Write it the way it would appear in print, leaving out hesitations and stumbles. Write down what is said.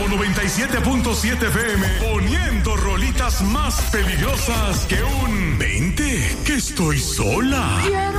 97.7 FM, poniendo rolitas más peligrosas que un 20, que estoy sola. Quiero